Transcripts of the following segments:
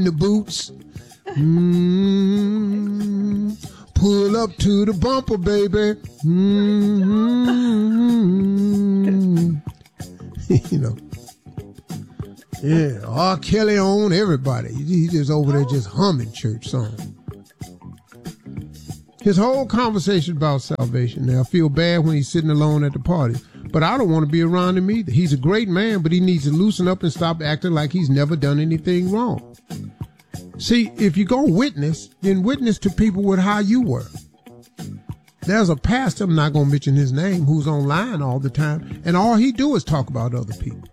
the boots. Pull up to the bumper, baby. You know. Yeah, R. Kelly on everybody. He's just over there just humming church songs. His whole conversation about salvation. Now, I feel bad when he's sitting alone at the party, but I don't want to be around him either. He's a great man, but he needs to loosen up and stop acting like he's never done anything wrong. See, if you go witness, then witness to people with how you were. There's a pastor, I'm not going to mention his name, who's online all the time, and all he do is talk about other people.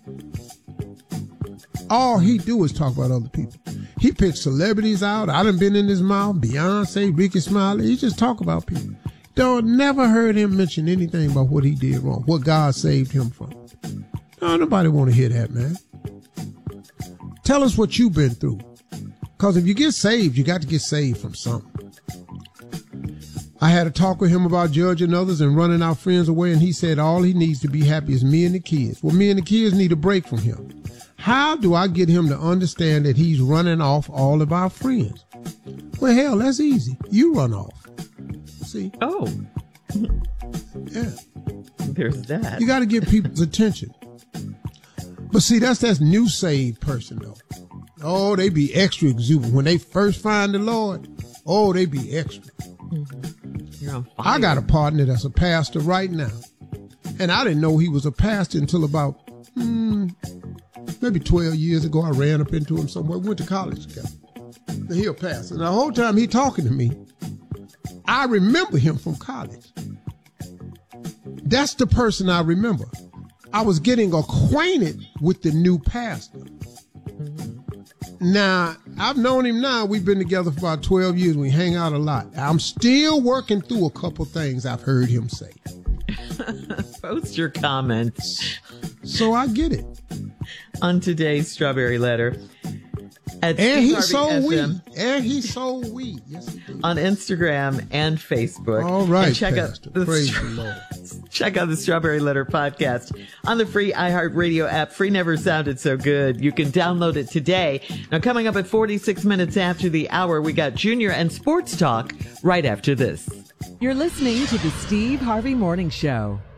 All he do is talk about other people. He picks celebrities out. I done been in his mouth. Beyonce, Ricky Smiley. He just talk about people. Never heard him mention anything about what he did wrong, what God saved him from. No, nobody want to hear that, man. Tell us what you've been through. Because if you get saved, you got to get saved from something. I had a talk with him about judging others and running our friends away, and he said all he needs to be happy is me and the kids. Well, me and the kids need a break from him. How do I get him to understand that he's running off all of our friends? Well, hell, that's easy. You run off. See? Oh. Yeah. There's that. You got to get people's attention. But see, that's new saved person, though. Oh, they be extra exuberant. When they first find the Lord, oh, they be extra. Mm-hmm. You're on fire. I got a partner that's a pastor right now. And I didn't know he was a pastor until about maybe 12 years ago. I ran up into him somewhere. We went to college together. And he a pastor. And the whole time he talking to me, I remember him from college. That's the person I remember. I was getting acquainted with the new pastor. Now, I've known him now. We've been together for about 12 years. We hang out a lot. I'm still working through a couple things I've heard him say. Post your comments. So I get it. On today's Strawberry Letter. And he sold weed. And he sold weed. Yes, he did. On Instagram and Facebook. All right, and check Pastor. out Praise the Lord. Check out the Strawberry Letter podcast on the free iHeartRadio app. Free never sounded so good. You can download it today. Now, coming up at 46 minutes after the hour, we got Junior and Sports Talk right after this. You're listening to the Steve Harvey Morning Show.